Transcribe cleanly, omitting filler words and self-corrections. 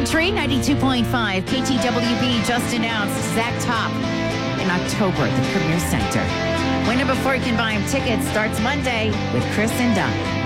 Country 92.5. KTWB just announced Zach Top in October at the Premier Center. Winner before you can buy him tickets starts Monday with Chris and Don.